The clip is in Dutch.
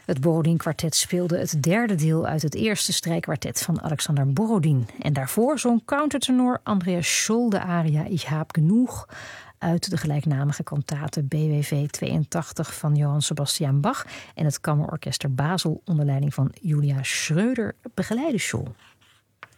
Het Borodin-kwartet speelde het derde deel uit het eerste strijkkwartet van Alexander Borodin. En daarvoor zong countertenor Andreas Scholl de aria Ich hab genug uit de gelijknamige kantate BWV 82 van Johann Sebastian Bach. En het Kammerorkester Basel onder leiding van Julia Schröder begeleidde Scholl.